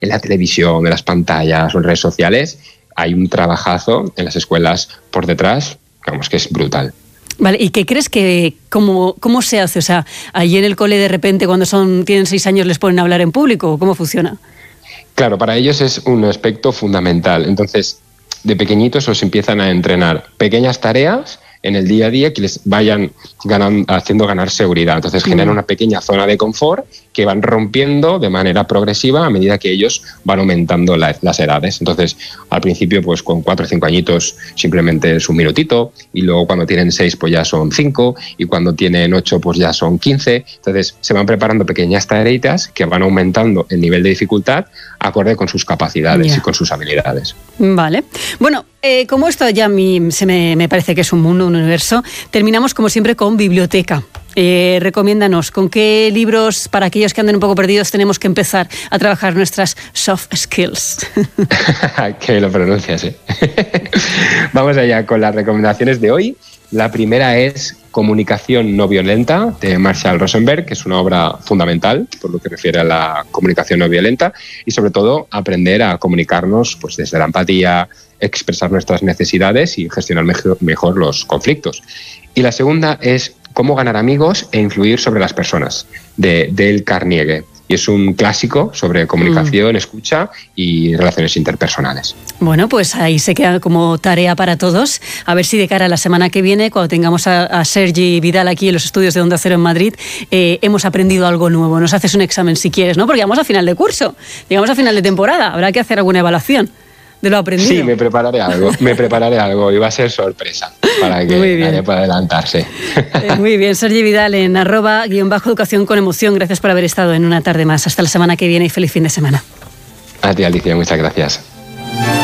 en la televisión, en las pantallas o en redes sociales, hay un trabajazo en las escuelas por detrás, vamos, que es brutal. Vale, ¿y qué crees que cómo se hace? O sea, allí en el cole de repente cuando tienen 6 años les ponen a hablar en público, ¿cómo funciona? Claro, para ellos es un aspecto fundamental. Entonces, de pequeñitos os empiezan a entrenar pequeñas tareas en el día a día que les vayan haciendo ganar seguridad. Entonces generan una pequeña zona de confort que van rompiendo de manera progresiva a medida que ellos van aumentando las edades. Entonces, al principio, pues con 4 o 5 añitos simplemente es un minutito, y luego cuando tienen 6 pues ya son 5, y cuando tienen 8 pues ya son 15. Entonces se van preparando pequeñas tareitas que van aumentando el nivel de dificultad acorde con sus capacidades y con sus habilidades. Vale. Bueno, como esto ya me parece que es un mundo, un universo, terminamos como siempre con biblioteca. Recomiéndanos, ¿con qué libros, para aquellos que anden un poco perdidos, tenemos que empezar a trabajar nuestras soft skills? Que lo pronuncias, ¿eh? Vamos allá con las recomendaciones de hoy. La primera es Comunicación no violenta, de Marshall Rosenberg, que es una obra fundamental por lo que refiere a la comunicación no violenta, y sobre todo aprender a comunicarnos pues desde la empatía, expresar nuestras necesidades y gestionar mejor los conflictos. Y la segunda es Cómo ganar amigos e influir sobre las personas, de Dale Carnegie. Y es un clásico sobre comunicación, escucha y relaciones interpersonales. Bueno, pues ahí se queda como tarea para todos. A ver si de cara a la semana que viene, cuando tengamos a Sergi Vidal aquí en los estudios de Onda Cero en Madrid, hemos aprendido algo nuevo. Nos haces un examen si quieres, ¿no? Porque vamos a final de curso, llegamos a final de temporada, habrá que hacer alguna evaluación de lo aprendido. Sí, me prepararé algo y va a ser sorpresa para que nadie pueda adelantarse. Muy bien, Sergi Vidal en @_educación con emoción. Gracias por haber estado en una tarde más. Hasta la semana que viene y feliz fin de semana. A ti, Alicia, muchas gracias.